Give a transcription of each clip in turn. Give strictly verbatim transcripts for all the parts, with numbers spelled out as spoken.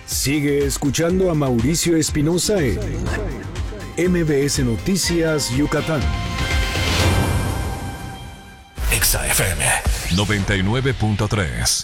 Sigue escuchando a Mauricio Espinosa en M B S Noticias Yucatán. Exa F M noventa y nueve punto tres.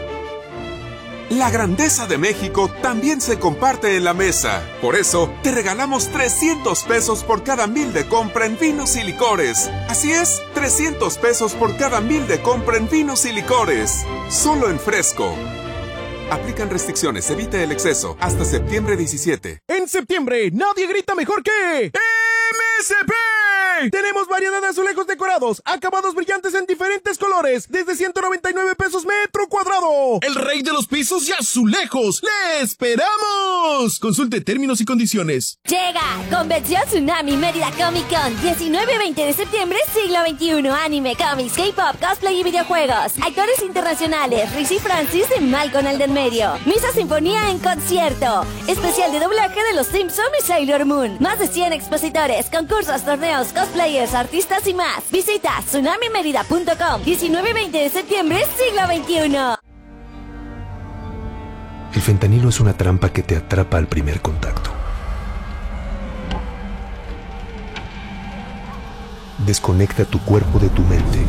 La grandeza de México también se comparte en la mesa. Por eso, te regalamos trescientos pesos por cada mil de compra en vinos y licores. Así es, trescientos pesos por cada mil de compra en vinos y licores. Solo en Fresco. Aplican restricciones, evita el exceso. Hasta septiembre diecisiete. En septiembre, nadie grita mejor que M S P. Tenemos variedad de azulejos decorados, acabados brillantes en diferentes colores, desde ciento noventa y nueve pesos metro cuadrado. El rey de los pisos y azulejos. ¡Le esperamos! Consulte términos y condiciones. Llega Convención Tsunami Mérida Comic Con, diecinueve y veinte de septiembre, siglo veintiuno. Anime, cómics, K-pop, cosplay y videojuegos. Actores internacionales, Rizzy Francis y Malcolm el del medio. Misa Sinfonía en concierto. Especial de doblaje de Los Simpsons y Sailor Moon. Más de cien expositores, concursos, torneos, cosplayers, artistas y más. Visita tsunami merida punto com. diecinueve y veinte de septiembre, siglo veintiuno. El fentanilo es una trampa que te atrapa al primer contacto. Desconecta tu cuerpo de tu mente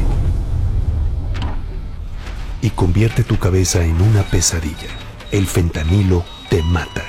y convierte tu cabeza en una pesadilla. El fentanilo te mata.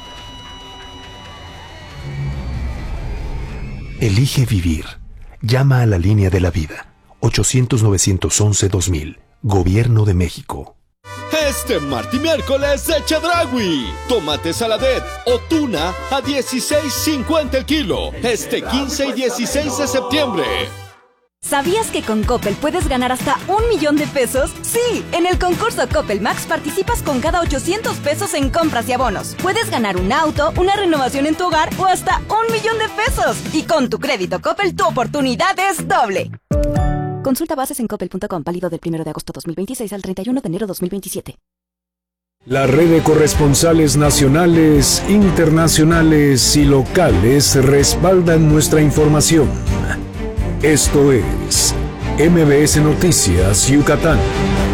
Elige vivir. Llama a la línea de la vida. ochocientos, novecientos once, dos mil. Gobierno de México. Este martes y miércoles de Chedraui. Tomate saladet o tuna a dieciséis cincuenta el kilo. Este quince y dieciséis de septiembre. ¿Sabías que con Coppel puedes ganar hasta un millón de pesos? Sí, en el concurso Coppel Max participas con cada ochocientos pesos en compras y abonos. Puedes ganar un auto, una renovación en tu hogar o hasta un millón de pesos. Y con tu crédito Coppel, tu oportunidad es doble. Consulta bases en coppel punto com, válido del primero de agosto dos mil veintiséis al treinta y uno de enero dos mil veintisiete. La red de corresponsales nacionales, internacionales y locales respaldan nuestra información. Esto es M B S Noticias Yucatán.